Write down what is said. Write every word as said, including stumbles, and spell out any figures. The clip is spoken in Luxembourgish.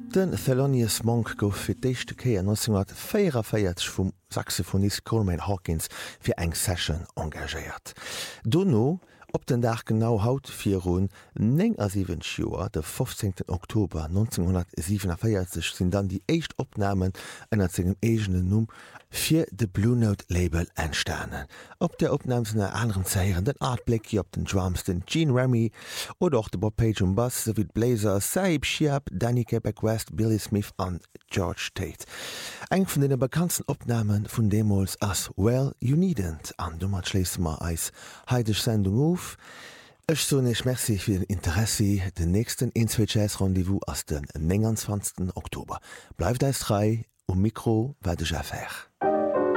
Den Thelonious Monk gouf fir d'éischte Kéier neunzehnhundertvierundvierzig vum Saxophonist Coleman Hawkins fir eng Session engagéiert. Donno op den Dach genau haut fir run neunundsiebzig Joer de fünfzehnten Oktober neunzehnhundertsiebenundvierzig sinn dann die éischt Opnamen ënner segem egenen Numm fir de Blue Note Label entstanen. Op der Opname sinn er anderen Zeieren den Art Blakey op den Drums, den Gene Remy oder auch de Bob Page um Bass sowie Blazer, Saib Shiab, Danny Quebec West, Billy Smith an George Tate. Eng vun den bekannten Opnamen vun Demos ass Well You Needn't an dummer schleesmer eis heidech Sendung auf. Ech so nech merci fir den Interesse. Den nächsten Inzwe Jazz Rendezvous ass den neunundzwanzigsten Oktober. Bleibt eis drei um Mikro war de Jaffer.